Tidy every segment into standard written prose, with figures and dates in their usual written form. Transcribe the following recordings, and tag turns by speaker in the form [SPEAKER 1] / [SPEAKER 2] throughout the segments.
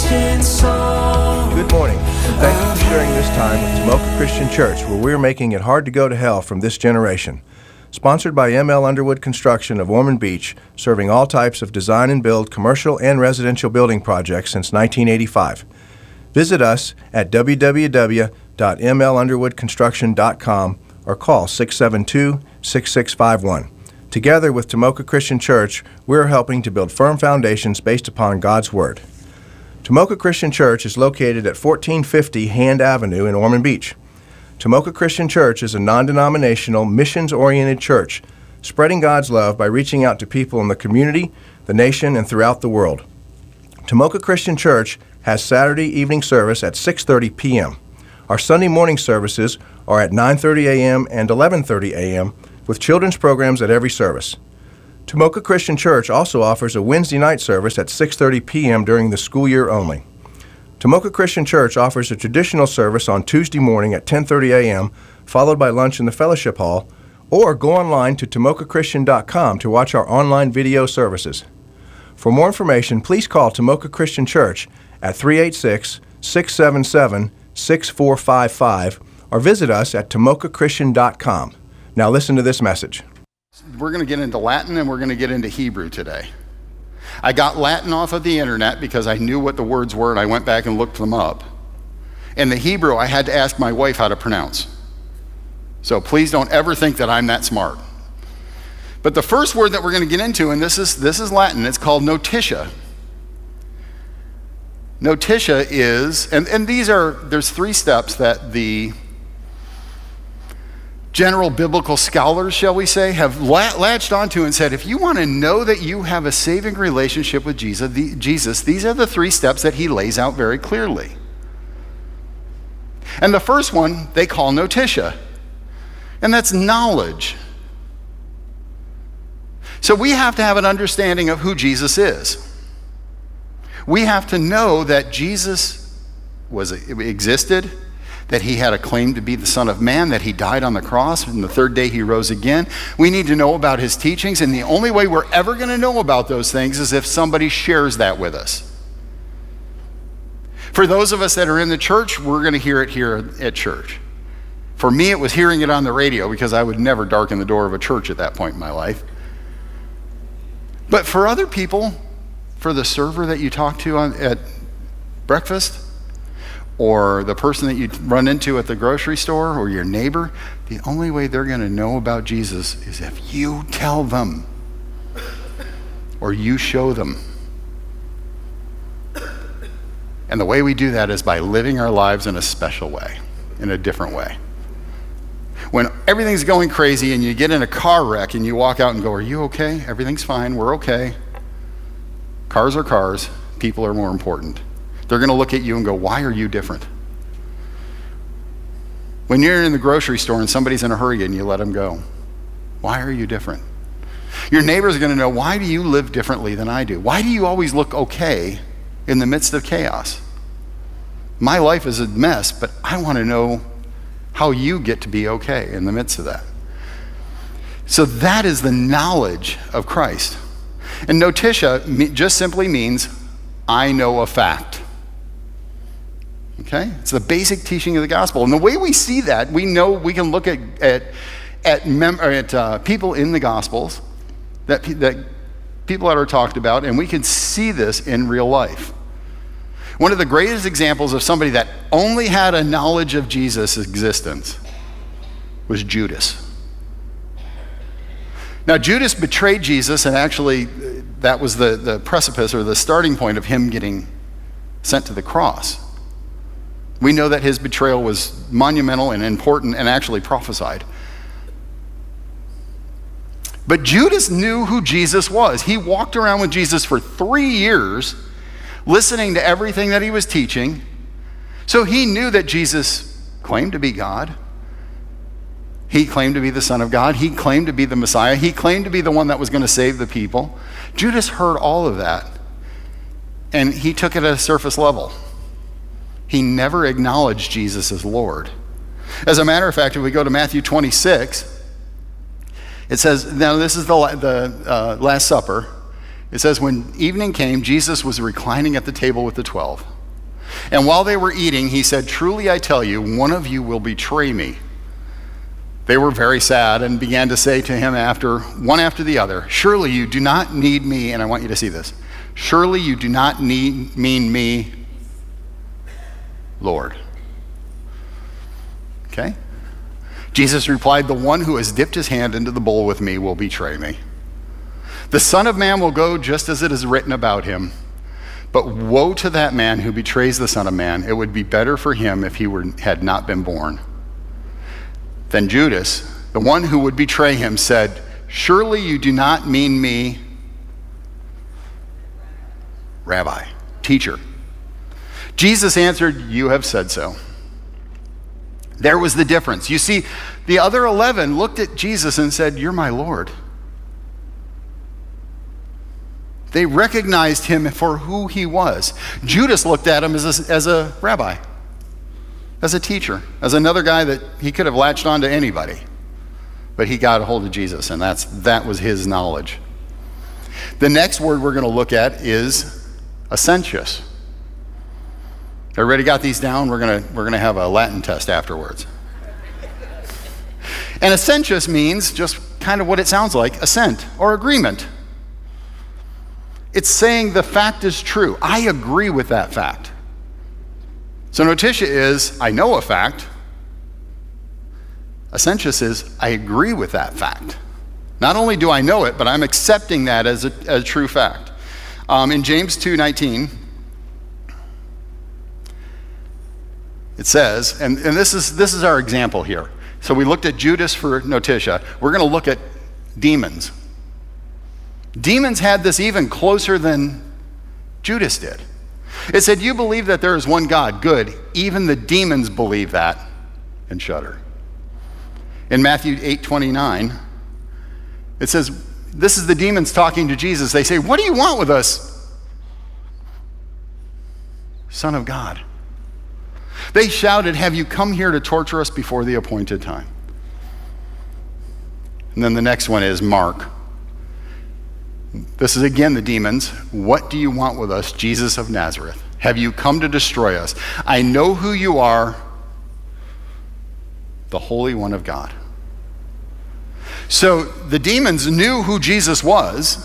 [SPEAKER 1] Christian song.
[SPEAKER 2] Good morning, and thank you for sharing this time with Tomoka Christian Church, where we're making it hard to go to hell from this generation. Sponsored by M.L. Underwood Construction of Ormond Beach, serving all types of design and build commercial and residential building projects since 1985. Visit us at www.mlunderwoodconstruction.com or call 672-6651. Together with Tomoka Christian Church, we're helping to build firm foundations based upon God's Word. Tomoka Christian Church is located at 1450 Hand Avenue in Ormond Beach. Tomoka Christian Church is a non-denominational, missions-oriented church, spreading God's love by reaching out to people in the community, the nation, and throughout the world. Tomoka Christian Church has Saturday evening service at 6:30 p.m. Our Sunday morning services are at 9:30 a.m. and 11:30 a.m., with children's programs at every service. Tomoka Christian Church also offers a Wednesday night service at 6:30 p.m. during the school year only. Tomoka Christian Church offers a traditional service on Tuesday morning at 10:30 a.m., followed by lunch in the fellowship hall, or go online to tomokachristian.com to watch our online video services. For more information, please call Tomoka Christian Church at 386-677-6455 or visit us at tomokachristian.com. Now listen to this message.
[SPEAKER 3] We're going to get into Latin and we're going to get into Hebrew today. I got Latin off of the internet because I knew what the words were and I went back and looked them up. And the Hebrew I had to ask my wife how to pronounce. So please don't ever think that I'm that smart. But the first word that we're going to get into, and this is Latin, it's called notitia. Notitia is, and there's three steps that the general biblical scholars, shall we say, have latched onto and said, if you want to know that you have a saving relationship with Jesus, these are the three steps that he lays out very clearly. And the first one they call notitia, and that's knowledge. So we have to have an understanding of who Jesus is. We have to know that Jesus existed, that he had a claim to be the Son of Man, that he died on the cross, and the third day he rose again. We need to know about his teachings, and the only way we're ever going to know about those things is if somebody shares that with us. For those of us that are in the church, we're going to hear it here at church. For me, it was hearing it on the radio because I would never darken the door of a church at that point in my life. But for other people, for the server that you talk to at breakfast, or the person that you run into at the grocery store, or your neighbor, the only way they're going to know about Jesus is if you tell them or you show them. And the way we do that is by living our lives in a special way, in a different way. When everything's going crazy and you get in a car wreck and you walk out and go, are you okay? Everything's fine, we're okay. Cars are cars, people are more important. They're going to look at you and go, why are you different? When you're in the grocery store and somebody's in a hurry and you let them go, why are you different? Your neighbors are going to know, why do you live differently than I do? Why do you always look okay in the midst of chaos? My life is a mess, but I want to know how you get to be okay in the midst of that. So that is the knowledge of Christ. And notitia just simply means, I know a fact. Okay? It's the basic teaching of the gospel. And the way we see that, we know we can look at people in the gospels, that people that are talked about, and we can see this in real life. One of the greatest examples of somebody that only had a knowledge of Jesus' existence was Judas. Now, Judas betrayed Jesus, and actually that was the precipice or the starting point of him getting sent to the cross. We know that his betrayal was monumental and important and actually prophesied. But Judas knew who Jesus was. He walked around with Jesus for 3 years, listening to everything that he was teaching. So he knew that Jesus claimed to be God. He claimed to be the Son of God. He claimed to be the Messiah. He claimed to be the one that was going to save the people. Judas heard all of that, and he took it at a surface level. He never acknowledged Jesus as Lord. As a matter of fact, if we go to Matthew 26, it says, now this is the Last Supper. It says, when evening came, Jesus was reclining at the table with the 12. And while they were eating, he said, "Truly I tell you, one of you will betray me." They were very sad and began to say to him one after the other, "Surely you do not need me," and I want you to see this, "surely you do not mean me, Lord." Okay? Jesus replied, "The one who has dipped his hand into the bowl with me will betray me. The Son of Man will go just as it is written about him. But woe to that man who betrays the Son of Man. It would be better for him if he had not been born." Then Judas, the one who would betray him, said, "Surely you do not mean me, Rabbi, teacher." Jesus answered, "You have said so." There was the difference. You see, the other 11 looked at Jesus and said, "You're my Lord." They recognized him for who he was. Judas looked at him as a rabbi, as a teacher, as another guy that he could have latched on to anybody. But he got a hold of Jesus, and that was his knowledge. The next word we're going to look at is assensus. Everybody got these down? We're going to have a Latin test afterwards. And assensus means just kind of what it sounds like, assent or agreement. It's saying the fact is true. I agree with that fact. So notitia is, I know a fact. Assensus is, I agree with that fact. Not only do I know it, but I'm accepting that as a true fact. In James 2:19, it says, and this is our example here. So we looked at Judas for notitia. We're going to look at demons. Demons had this even closer than Judas did. It said, "You believe that there is one God." Good. Even the demons believe that and shudder. In Matthew 8:29, it says, this is the demons talking to Jesus. They say, "What do you want with us, Son of God?" They shouted, "Have you come here to torture us before the appointed time?" And then the next one is Mark. This is again the demons. "What do you want with us, Jesus of Nazareth? Have you come to destroy us? I know who you are, the Holy One of God." So the demons knew who Jesus was,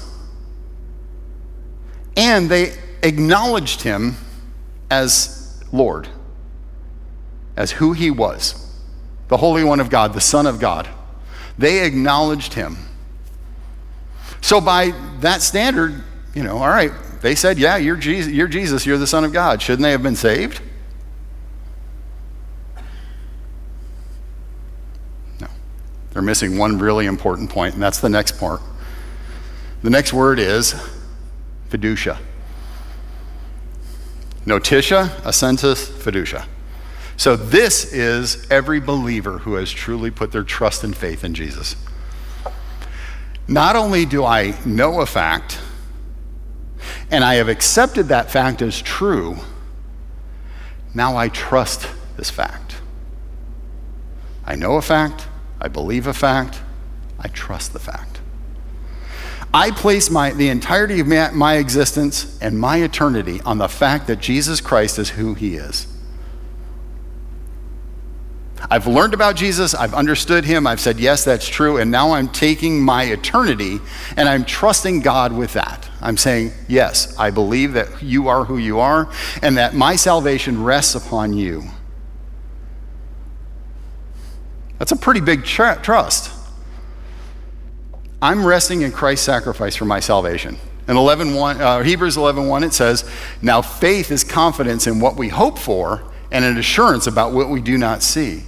[SPEAKER 3] and they acknowledged him as Lord, as who he was, the Holy One of God, the Son of God. They acknowledged him. So by that standard, all right, they said, "Yeah, you're Jesus, you're the Son of God." Shouldn't they have been saved? No. They're missing one really important point, and that's the next part. The next word is fiducia. Notitia, assensus, fiducia. So this is every believer who has truly put their trust and faith in Jesus. Not only do I know a fact, and I have accepted that fact as true, now I trust this fact. I know a fact, I believe a fact, I trust the fact. I place the entirety of my existence and my eternity on the fact that Jesus Christ is who he is. I've learned about Jesus, I've understood him, I've said, yes, that's true, and now I'm taking my eternity and I'm trusting God with that. I'm saying, yes, I believe that you are who you are and that my salvation rests upon you. That's a pretty big trust. I'm resting in Christ's sacrifice for my salvation. In Hebrews 11:1, it says, "Now faith is confidence in what we hope for and an assurance about what we do not see."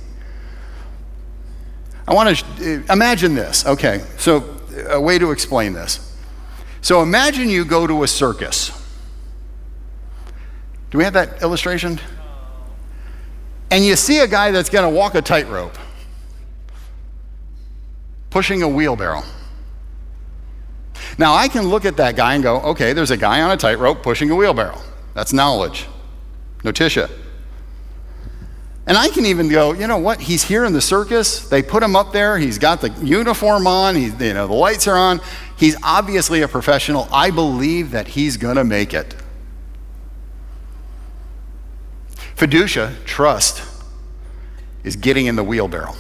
[SPEAKER 3] I want to imagine this. Okay, so a way to explain this. So imagine you go to a circus. Do we have that illustration? And you see a guy that's going to walk a tightrope, pushing a wheelbarrow. Now I can look at that guy and go, okay, there's a guy on a tightrope pushing a wheelbarrow. That's knowledge, notitia. And I can even go, you know what? He's here in the circus. They put him up there. He's got the uniform on. The lights are on. He's obviously a professional. I believe that he's going to make it. Fiducia, trust, is getting in the wheelbarrow.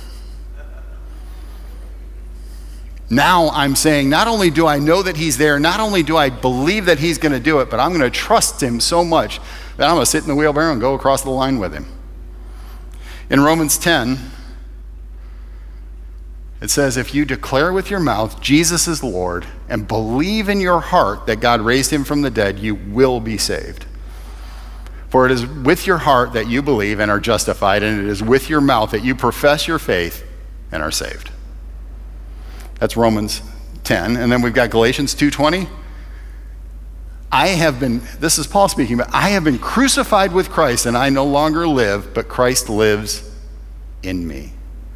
[SPEAKER 3] Now I'm saying, not only do I know that he's there, not only do I believe that he's going to do it, but I'm going to trust him so much that I'm going to sit in the wheelbarrow and go across the line with him. In Romans 10, it says, if you declare with your mouth Jesus is Lord and believe in your heart that God raised him from the dead, you will be saved. For it is with your heart that you believe and are justified, and it is with your mouth that you profess your faith and are saved. That's Romans 10. And then we've got Galatians 2:20. This is Paul speaking, but I have been crucified with Christ, and I no longer live, but Christ lives in me.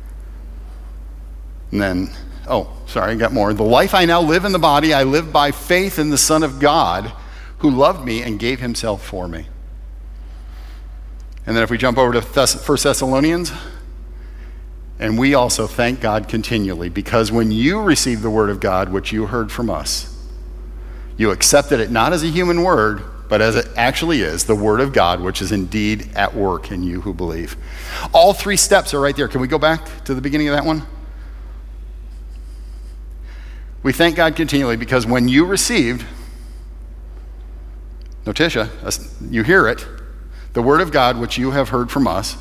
[SPEAKER 3] And then, I got more. The life I now live in the body, I live by faith in the Son of God, who loved me and gave himself for me. And then if we jump over to 1 Thessalonians, and we also thank God continually, because when you received the word of God, which you heard from us, you accepted it not as a human word, but as it actually is, the word of God, which is indeed at work in you who believe. All three steps are right there. Can we go back to the beginning of that one? We thank God continually because when you received, notitia, you hear it, the word of God, which you have heard from us,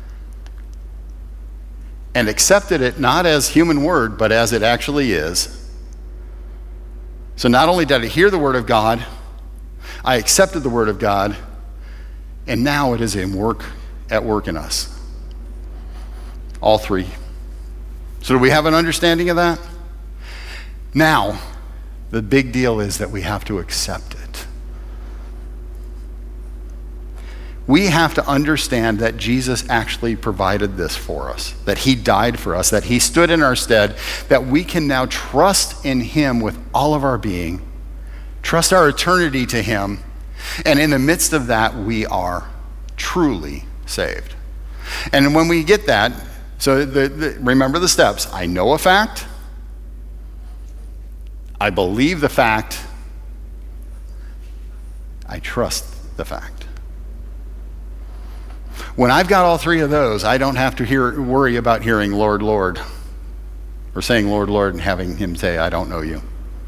[SPEAKER 3] and accepted it not as human word, but as it actually is. So not only did I hear the word of God, I accepted the word of God, and now it is at work in us. All three. So do we have an understanding of that? Now, the big deal is that we have to accept it. We have to understand that Jesus actually provided this for us, that he died for us, that he stood in our stead, that we can now trust in him with all of our being, trust our eternity to him, and in the midst of that, we are truly saved. And when we get that, so remember the steps. I know a fact. I believe the fact. I trust the fact. When I've got all three of those, I don't have to worry about hearing Lord, Lord, or saying Lord, Lord, and having him say, I don't know you.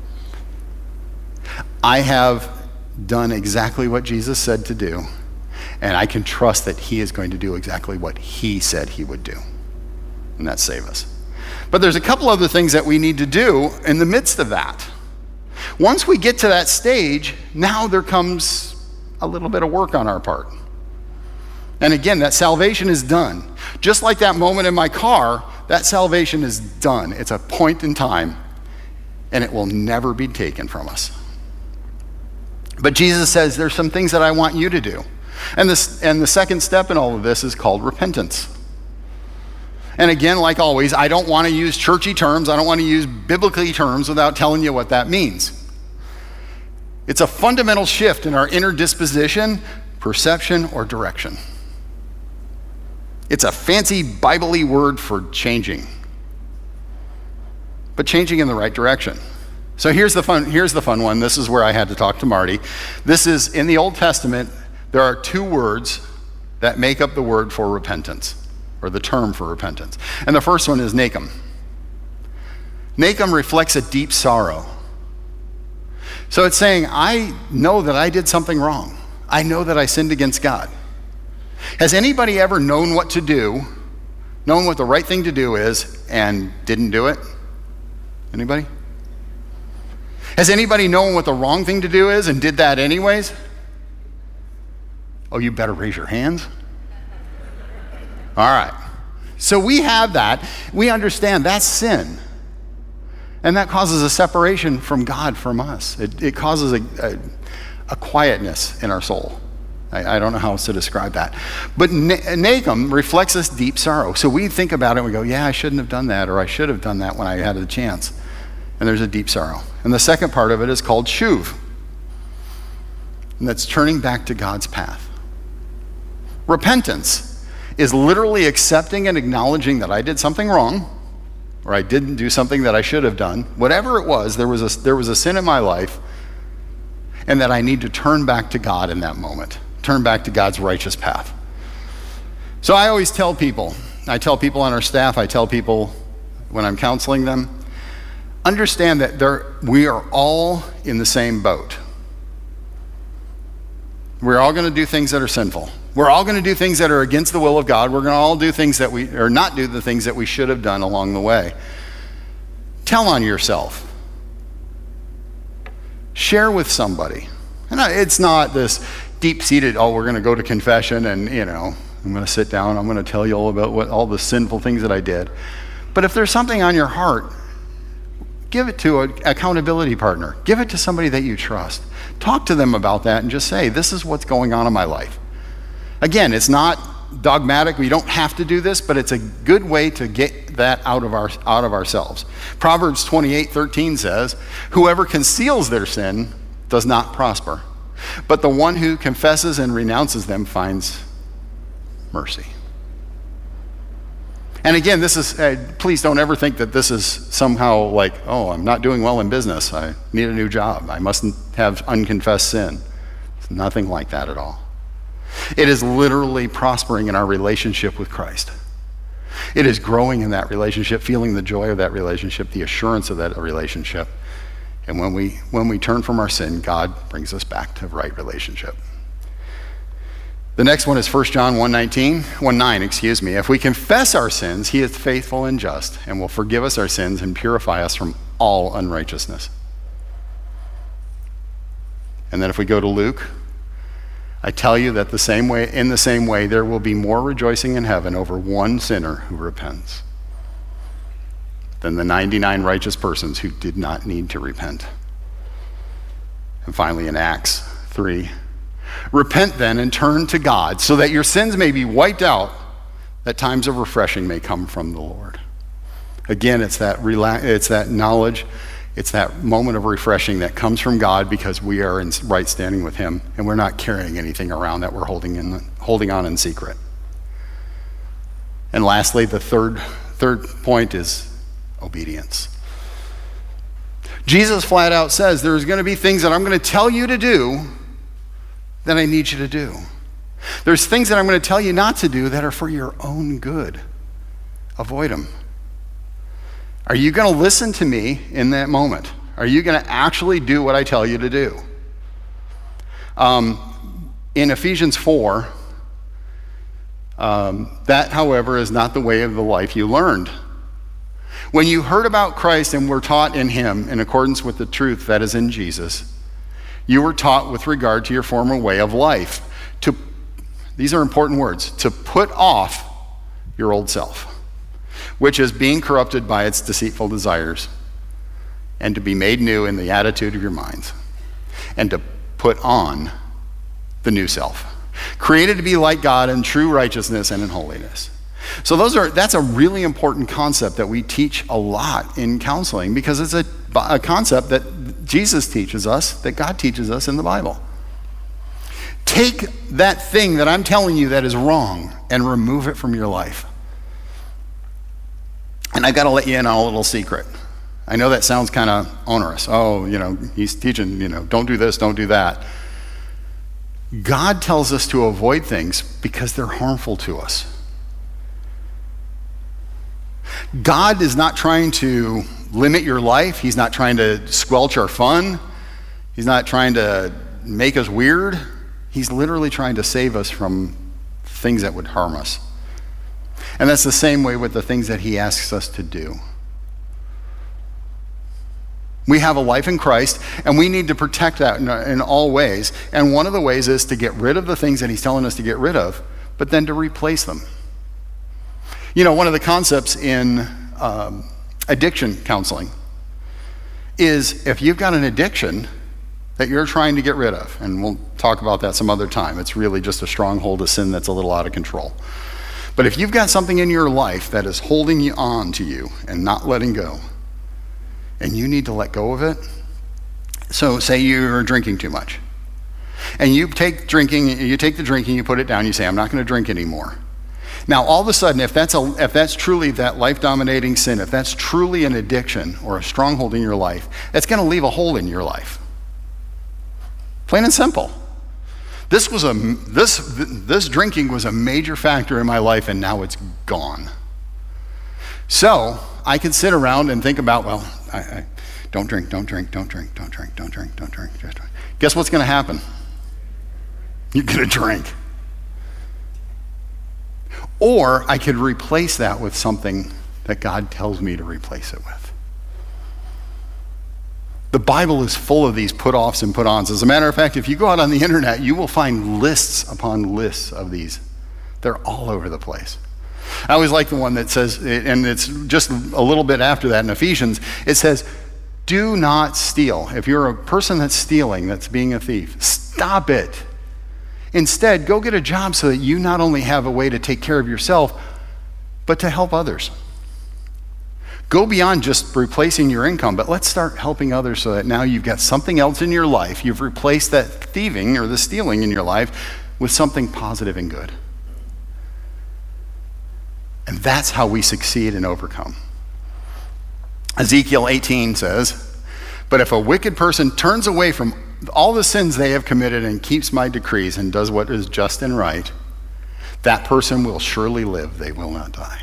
[SPEAKER 3] I have done exactly what Jesus said to do, and I can trust that he is going to do exactly what he said he would do, and that's save us. But there's a couple other things that we need to do in the midst of that. Once we get to that stage, now there comes a little bit of work on our part. And again, that salvation is done. Just like that moment in my car, that salvation is done. It's a point in time, and it will never be taken from us. But Jesus says, there's some things that I want you to do. And the second step in all of this is called repentance. And again, like always, I don't want to use churchy terms. I don't want to use biblically terms without telling you what that means. It's a fundamental shift in our inner disposition, perception, or direction. It's a fancy Bible-y word for changing, but changing in the right direction. So here's the fun one. This is where I had to talk to Marty. This is in the Old Testament. There are two words that make up the word for repentance, or the term for repentance. And the first one is Nachum. Nachum reflects a deep sorrow. So it's saying, I know that I did something wrong. I know that I sinned against God. Has anybody ever known what to do, known what the right thing to do is, and didn't do it? Anybody? Has anybody known what the wrong thing to do is and did that anyways? Oh, you better raise your hands. All right. So we have that. We understand that's sin. And that causes a separation from God from us. It causes a quietness in our soul. I don't know how else to describe that. But Nachum reflects this deep sorrow. So we think about it and we go, yeah, I shouldn't have done that, or I should have done that when I had a chance. And there's a deep sorrow. And the second part of it is called shuv. And that's turning back to God's path. Repentance is literally accepting and acknowledging that I did something wrong, or I didn't do something that I should have done. Whatever it was, there was a sin in my life, and that I need to turn back to God in that moment. Turn back to God's righteous path. So I always tell people on our staff, I tell people when I'm counseling them, understand that we are all in the same boat. We're all going to do things that are sinful. We're all going to do things that are against the will of God. We're going to all do things or not do the things that we should have done along the way. Tell on yourself. Share with somebody. And it's not this deep-seated, we're going to go to confession and, I'm going to sit down, I'm going to tell you all about all the sinful things that I did. But if there's something on your heart, give it to an accountability partner. Give it to somebody that you trust. Talk to them about that and just say, this is what's going on in my life. Again, it's not dogmatic. We don't have to do this, but it's a good way to get that out of ourselves. Proverbs 28:13 says, whoever conceals their sin does not prosper, but the one who confesses and renounces them finds mercy. And again, this is, please don't ever think that this is somehow like, I'm not doing well in business. I need a new job. I mustn't have unconfessed sin. It's nothing like that at all. It is literally prospering in our relationship with Christ. It is growing in that relationship, feeling the joy of that relationship, the assurance of that relationship. And when we turn from our sin, God brings us back to right relationship. The next one is 1 John 1:9. If we confess our sins, he is faithful and just and will forgive us our sins and purify us from all unrighteousness. And then if we go to Luke, I tell you that in the same way, there will be more rejoicing in heaven over one sinner who repents than the 99 righteous persons who did not need to repent. And finally in Acts 3, repent then and turn to God so that your sins may be wiped out, that times of refreshing may come from the Lord. Again, it's that knowledge, it's that moment of refreshing that comes from God because we are in right standing with him and we're not carrying anything around that we're holding on in secret. And lastly, the third point is obedience. Jesus flat out says there's going to be things that I'm going to tell you to do that I need you to do. There's things that I'm going to tell you not to do that are for your own good. Avoid them. Are you going to listen to me in that moment? Are you going to actually do what I tell you to do? In Ephesians 4, that, however, is not the way of the life you learned. When you heard about Christ and were taught in him in accordance with the truth that is in Jesus, you were taught with regard to your former way of life. These are important words, to put off your old self, which is being corrupted by its deceitful desires, and to be made new in the attitude of your minds, and to put on the new self, created to be like God in true righteousness and in holiness. So that's a really important concept that we teach a lot in counseling because it's a concept that Jesus teaches us, that God teaches us in the Bible. Take that thing that I'm telling you that is wrong and remove it from your life. And I've got to let you in on a little secret. I know that sounds kind of onerous. He's teaching, don't do this, don't do that. God tells us to avoid things because they're harmful to us. God is not trying to limit your life. He's not trying to squelch our fun. He's not trying to make us weird. He's literally trying to save us from things that would harm us. And that's the same way with the things that he asks us to do. We have a life in Christ, and we need to protect that in all ways. And one of the ways is to get rid of the things that he's telling us to get rid of, but then to replace them. One of the concepts in addiction counseling is if you've got an addiction that you're trying to get rid of, and we'll talk about that some other time. It's really just a stronghold of sin that's a little out of control. But if you've got something in your life that is holding you on to you and not letting go, and you need to let go of it, so say you're drinking too much, and you take the drinking, you put it down, you say, I'm not going to drink anymore. Now, all of a sudden, if that's truly that life-dominating sin, if that's truly an addiction or a stronghold in your life, that's going to leave a hole in your life. Plain and simple. This drinking was a major factor in my life, and now it's gone. So I could sit around and think about, well, I don't drink. Guess what's going to happen? You're going to drink. Or I could replace that with something that God tells me to replace it with. The Bible is full of these put-offs and put-ons. As a matter of fact, if you go out on the internet, you will find lists upon lists of these. They're all over the place. I always like the one that says, and it's just a little bit after that in Ephesians, it says, do not steal. If you're a person that's stealing, that's being a thief, stop it. Instead, go get a job so that you not only have a way to take care of yourself, but to help others. Go beyond just replacing your income, but let's start helping others so that now you've got something else in your life. You've replaced that thieving or the stealing in your life with something positive and good. And that's how we succeed and overcome. Ezekiel 18 says, but if a wicked person turns away from all the sins they have committed and keeps my decrees and does what is just and right, that person will surely live. They will not die.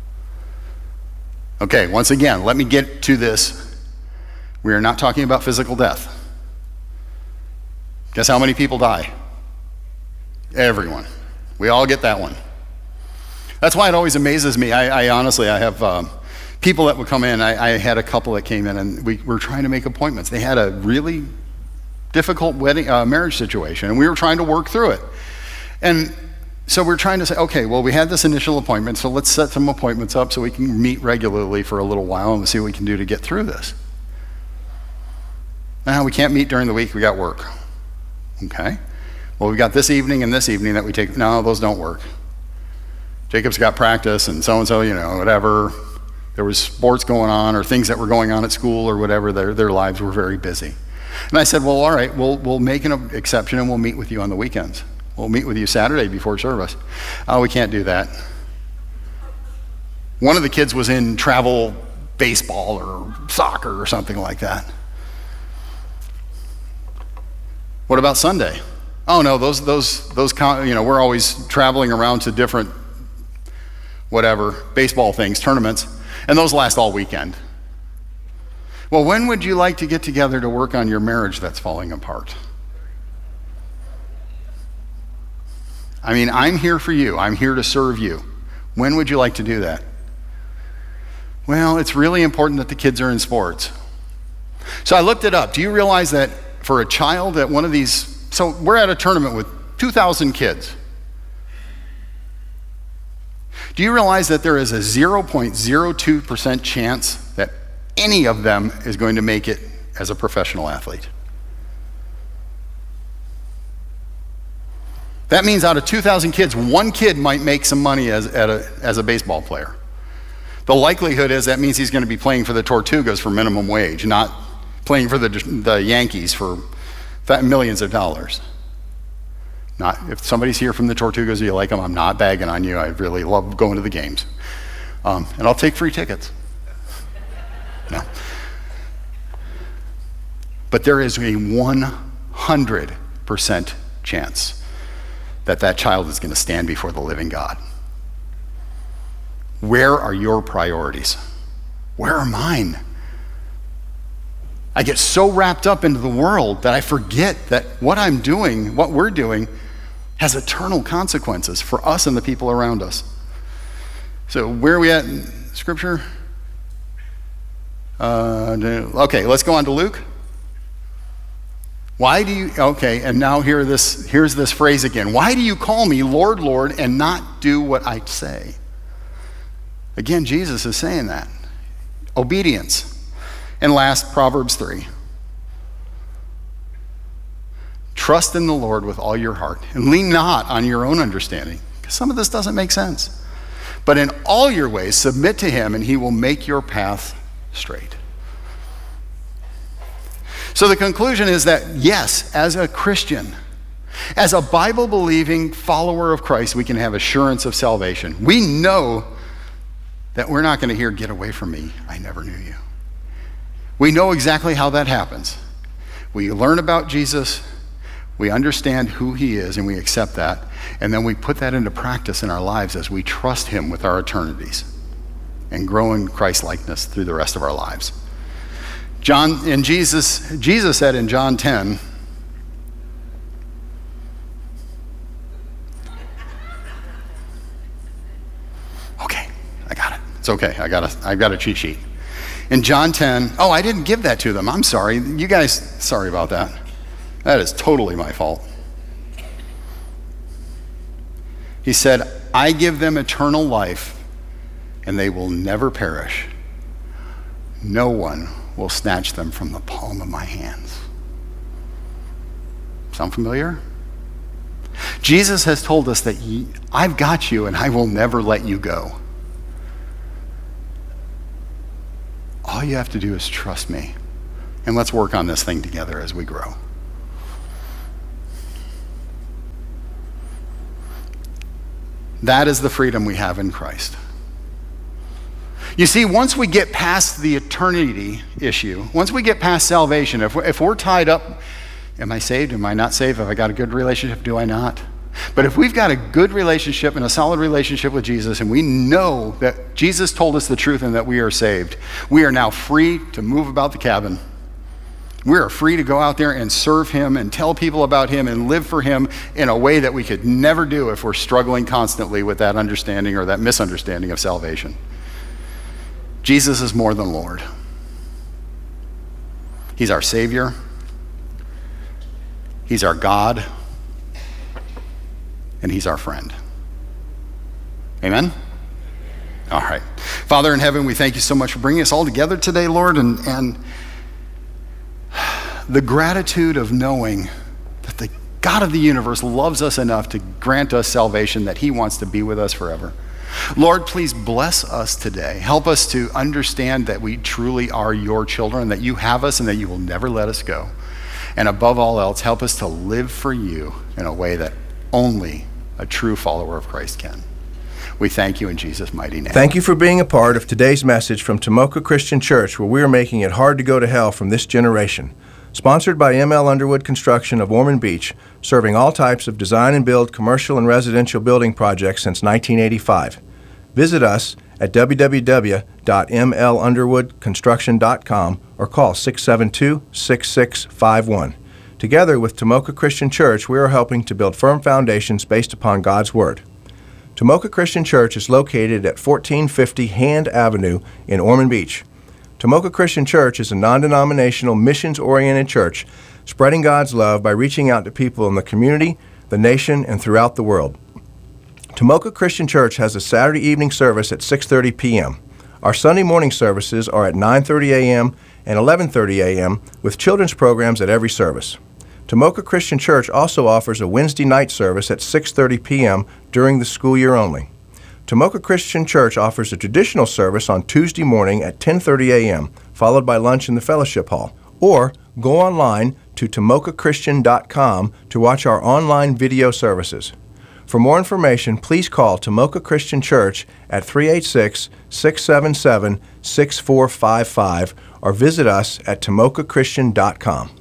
[SPEAKER 3] Okay, once again, let me get to this. We are not talking about physical death. Guess how many people die? Everyone. We all get that one. That's why it always amazes me. I honestly have people that would come in. I had a couple that came in, and we were trying to make appointments. They had a really difficult marriage situation, and we were trying to work through it. And so we're trying to say, okay, well, we had this initial appointment, so let's set some appointments up so we can meet regularly for a little while and see what we can do to get through this. Now, we can't meet during the week. We got work. Okay. Well, we got this evening and this evening that we take. No, those don't work. Jacob's got practice and so-and-so, whatever. There was sports going on or things that were going on at school or whatever. Their lives were very busy. And I said, well, all right, we'll make an exception and we'll meet with you on the weekends. We'll meet with you Saturday before service. Oh, we can't do that. One of the kids was in travel baseball or soccer or something like that. What about Sunday? Oh no, those we're always traveling around to different baseball things, tournaments, and those last all weekend. Well, when would you like to get together to work on your marriage that's falling apart? I mean, I'm here for you. I'm here to serve you. When would you like to do that? Well, it's really important that the kids are in sports. So I looked it up. Do you realize that for a child at one of these, so we're at a tournament with 2,000 kids. Do you realize that there is a 0.02% chance that any of them is going to make it as a professional athlete? That means out of 2,000 kids, one kid might make some money as a baseball player. The likelihood is that means he's going to be playing for the Tortugas for minimum wage, not playing for the Yankees for millions of dollars. Not if somebody's here from the Tortugas, you like them, I'm not bagging on you. I really love going to the games. And I'll take free tickets. No. But there is a 100% chance that child is going to stand before the living God. Where are your priorities? Where are mine? I get so wrapped up into the world that I forget that what I'm doing, what we're doing, has eternal consequences for us and the people around us. So where are we at in Scripture? Okay, let's go on to Luke. And now here's this phrase again. Why do you call me Lord, Lord, and not do what I say? Again, Jesus is saying that. Obedience. And last, Proverbs 3. Trust in the Lord with all your heart, and lean not on your own understanding, because some of this doesn't make sense. But in all your ways, submit to him, and he will make your path straight. So the conclusion is that, yes, as a Christian, as a Bible-believing follower of Christ, we can have assurance of salvation. We know that we're not going to hear, "Get away from me, I never knew you." We know exactly how that happens. We learn about Jesus, We understand who he is and we accept that. And then we put that into practice in our lives as we trust him with our eternities and grow in Christ-likeness through the rest of our lives. Jesus said in John 10, okay, I got it. It's okay, I've got a cheat sheet. In John 10, oh, I didn't give that to them. I'm sorry. You guys, sorry about that. That is totally my fault. He said, I give them eternal life, and they will never perish. No one will snatch them from the palm of my hands. Sound familiar? Jesus has told us that I've got you, and I will never let you go. All you have to do is trust me. And let's work on this thing together as we grow. That is the freedom we have in Christ. You see, once we get past the eternity issue, once we get past salvation, if we're tied up, am I saved? Am I not saved? Have I got a good relationship? Do I not? But if we've got a good relationship and a solid relationship with Jesus, and we know that Jesus told us the truth and that we are saved, we are now free to move about the cabin. We are free to go out there and serve him and tell people about him and live for him in a way that we could never do if we're struggling constantly with that understanding or that misunderstanding of salvation. Jesus is more than Lord. He's our Savior. He's our God. And he's our friend. Amen? All right. Father in heaven, we thank you so much for bringing us all together today, Lord, and the gratitude of knowing that the God of the universe loves us enough to grant us salvation, that he wants to be with us forever. Lord, please bless us today. Help us to understand that we truly are your children, that you have us and that you will never let us go. And above all else, help us to live for you in a way that only a true follower of Christ can. We thank you in Jesus' mighty name.
[SPEAKER 2] Thank you for being a part of today's message from Tomoka Christian Church, where we are making it hard to go to hell from this generation. Sponsored by M.L. Underwood Construction of Ormond Beach, serving all types of design and build commercial and residential building projects since 1985. Visit us at www.mlunderwoodconstruction.com or call 672-6651. Together with Tomoka Christian Church, we are helping to build firm foundations based upon God's Word. Tomoka Christian Church is located at 1450 Hand Avenue in Ormond Beach. Tomoka Christian Church is a non-denominational, missions-oriented church spreading God's love by reaching out to people in the community, the nation, and throughout the world. Tomoka Christian Church has a Saturday evening service at 6:30 p.m. Our Sunday morning services are at 9:30 a.m. and 11:30 a.m. with children's programs at every service. Tomoka Christian Church also offers a Wednesday night service at 6:30 p.m. during the school year only. Tomoka Christian Church offers a traditional service on Tuesday morning at 10:30 a.m., followed by lunch in the fellowship hall. Or go online to tomokachristian.com to watch our online video services. For more information, please call Tomoka Christian Church at 386-677-6455 or visit us at tomokachristian.com.